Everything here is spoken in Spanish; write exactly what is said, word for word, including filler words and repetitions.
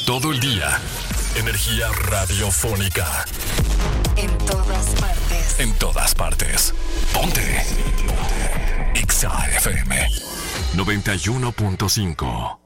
Todo el día. Energía radiofónica. En todas partes. En todas partes. Ponte. Ponte. Exa F M noventa y uno punto cinco.